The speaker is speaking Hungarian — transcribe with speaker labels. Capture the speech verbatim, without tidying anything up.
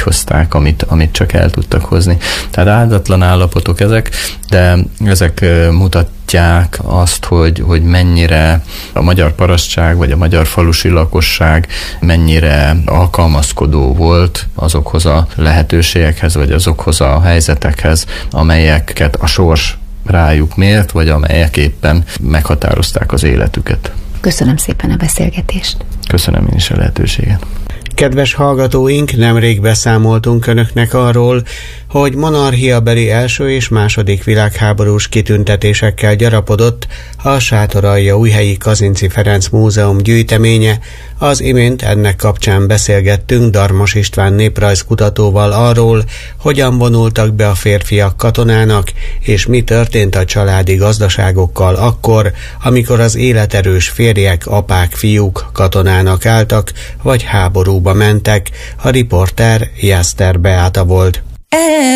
Speaker 1: hozták, amit, amit csak el tudtak hozni. Tehát áldatlan állapotok ezek, de ezek mutatják azt, hogy, hogy mennyire a magyar parasztság, vagy a magyar falusi lakosság mennyire alkalmazkodó volt azokhoz a lehetőségekhez, vagy azokhoz a helyzetekhez, amelyeket a sors rájuk mért, vagy amelyek éppen meghatározták az életüket.
Speaker 2: Köszönöm szépen a beszélgetést.
Speaker 1: Köszönöm én is a lehetőséget.
Speaker 3: Kedves hallgatóink, nemrég beszámoltunk önöknek arról, hogy monarchiabeli első és második világháborús kitüntetésekkel gyarapodott a Sátoraljaújhelyi Kazinczy Ferenc Múzeum gyűjteménye. Az imént ennek kapcsán beszélgettünk Darmos István néprajzkutatóval arról, hogyan vonultak be a férfiak katonának, és mi történt a családi gazdaságokkal akkor, amikor az életerős férjek, apák, fiúk katonának álltak, vagy háborúba mentek. A riporter Jászter Beáta volt.